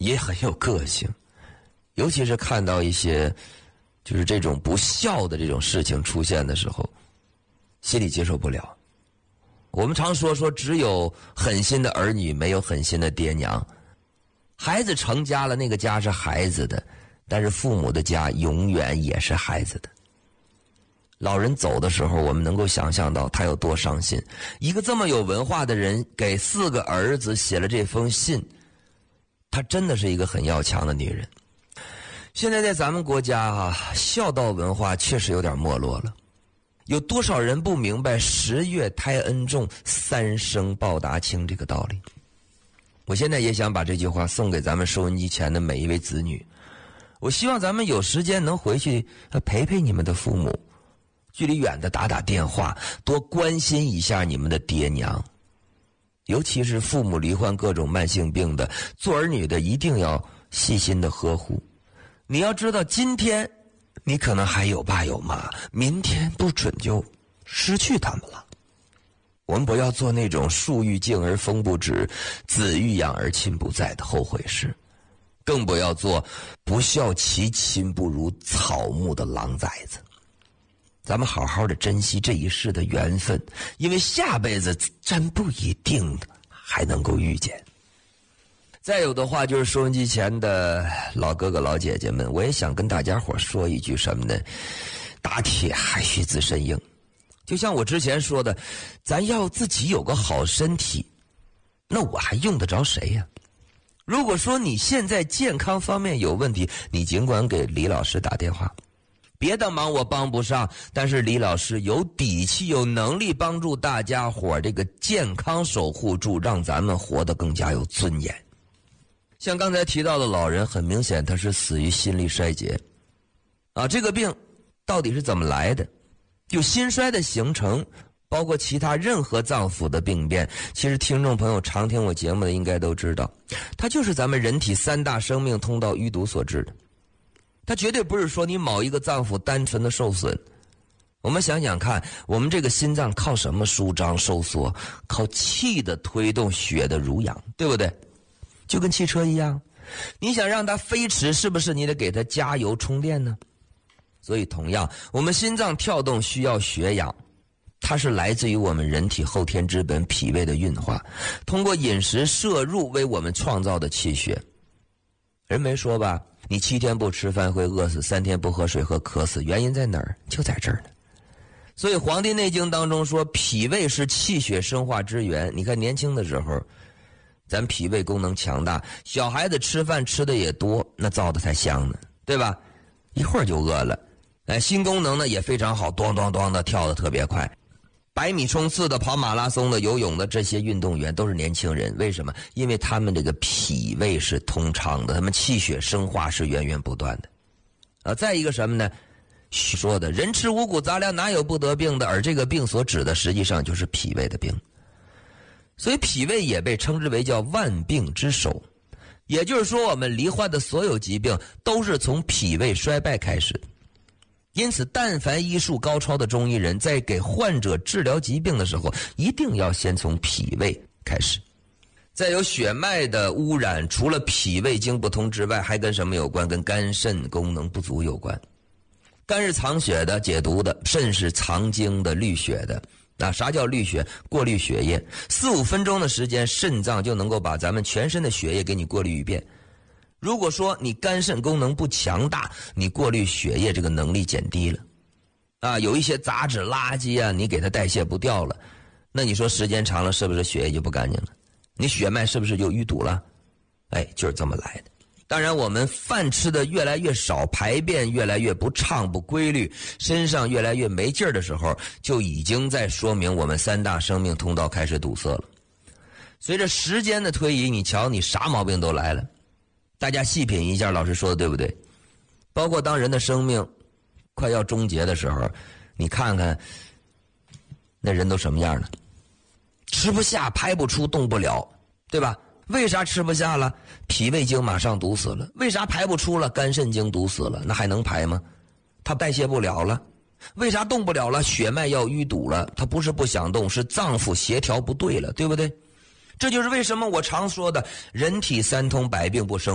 也很有个性，尤其是看到一些就是这种不孝的这种事情出现的时候，心里接受不了。我们常说只有狠心的儿女，没有狠心的爹娘。孩子成家了，那个家是孩子的，但是父母的家永远也是孩子的。老人走的时候，我们能够想象到他有多伤心。一个这么有文化的人给4个儿子写了这封信，她真的是一个很要强的女人。现在在咱们国家孝道文化确实有点没落了。有多少人不明白10月胎恩重，3生报答轻这个道理？我现在也想把这句话送给咱们收音机前的每一位子女。我希望咱们有时间能回去陪陪你们的父母，距离远的打打电话，多关心一下你们的爹娘。尤其是父母罹患各种慢性病的，做儿女的一定要细心的呵护。你要知道，今天你可能还有爸有妈，明天不准就失去他们了。我们不要做那种树欲静而风不止，子欲养而亲不在的后悔事，更不要做不孝其亲不如草木的狼崽子。咱们好好的珍惜这一世的缘分，因为下辈子真不一定还能够遇见。再有的话，就是收音机前的老哥哥老姐姐们，我也想跟大家伙说一句什么呢？打铁还需自身硬。就像我之前说的，咱要自己有个好身体，那我还用得着谁呀？如果说你现在健康方面有问题，你尽管给李老师打电话。别的忙我帮不上，但是李老师有底气有能力帮助大家伙这个健康守护住，让咱们活得更加有尊严。像刚才提到的老人，很明显他是死于心力衰竭这个病到底是怎么来的？就心衰的形成，包括其他任何脏腑的病变，其实听众朋友常听我节目的应该都知道，它就是咱们人体3大生命通道淤堵所致的。它绝对不是说你某一个脏腑单纯的受损。我们想想看，我们这个心脏靠什么舒张收缩？靠气的推动，血的濡养，对不对？就跟汽车一样，你想让它飞驰，是不是你得给它加油充电呢？所以同样，我们心脏跳动需要血氧，它是来自于我们人体后天之本脾胃的运化，通过饮食摄入为我们创造的气血。人没说吧，你7天不吃饭会饿死，3天不喝水会渴死，原因在哪儿？就在这儿呢。所以《黄帝内经》当中说，脾胃是气血生化之源。你看年轻的时候咱脾胃功能强大，小孩子吃饭吃的也多，那造的才香呢，对吧？一会儿就饿了。心功能呢也非常好，咚咚咚的跳得特别快。100米冲刺的、跑马拉松的、游泳的这些运动员都是年轻人，为什么？因为他们这个脾胃是通畅的，他们气血生化是源源不断的。再一个什么呢？说的人吃五谷杂粮哪有不得病的，而这个病所指的实际上就是脾胃的病。所以脾胃也被称之为叫万病之首，也就是说我们罹患的所有疾病都是从脾胃衰败开始的。因此但凡医术高超的中医人在给患者治疗疾病的时候，一定要先从脾胃开始。再有血脉的污染，除了脾胃经不通之外，还跟什么有关？跟肝肾功能不足有关。肝是藏血的、解毒的，肾是藏精的、滤血的。啥叫滤血？过滤血液，4-5分钟的时间，肾脏就能够把咱们全身的血液给你过滤一遍。如果说你肝肾功能不强大，你过滤血液这个能力减低了有一些杂质垃圾你给它代谢不掉了，那你说时间长了是不是血液就不干净了？你血脉是不是就淤堵了？就是这么来的。当然我们饭吃的越来越少，排便越来越不畅不规律，身上越来越没劲儿的时候，就已经在说明我们3大生命通道开始堵塞了。随着时间的推移，你瞧你啥毛病都来了。大家细品一下，老师说的对不对？包括当人的生命快要终结的时候，你看看那人都什么样了？吃不下，排不出，动不了，对吧？为啥吃不下了？脾胃经马上堵死了。为啥排不出了？肝肾经堵死了。那还能排吗？它代谢不了了。为啥动不了了？血脉要淤堵了。它不是不想动，是脏腑协调不对了，对不对？这就是为什么我常说的人体3通，百病不生。